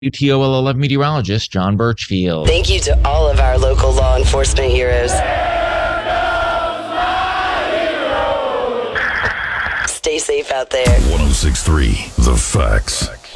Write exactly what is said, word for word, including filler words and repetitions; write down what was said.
W T O L eleven meteorologist John Birchfield. Thank you to all of our local law enforcement heroes. Stay safe out there. one oh six point three The Facts.